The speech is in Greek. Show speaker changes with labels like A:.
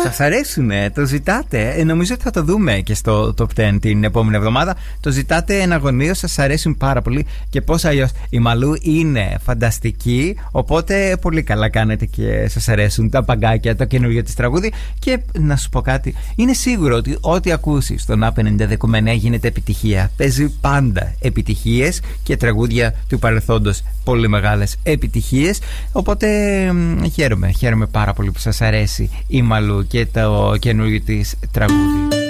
A: Σας αρέσουνε, το ζητάτε. Νομίζω ότι θα το δούμε και στο Top 10 την επόμενη εβδομάδα. Το ζητάτε εναγωνίως, σας αρέσουν πάρα πολύ. Και πώς αλλιώς, η Μαλού είναι φανταστική. Οπότε πολύ καλά κάνετε και σας αρέσουν τα παγκάκια, το καινούργιο της τραγούδι. Και να σου πω κάτι, είναι σίγουρο ότι ό,τι ακούσεις στον Up 90 γίνεται επιτυχία. Παίζει πάντα επιτυχίες και τραγούδια του παρελθόντος πολύ μεγάλες επιτυχίες. Οπότε χαίρομαι πάρα πολύ που σας αρέσει η Μαλού και το καινούργιο της τραγούδι.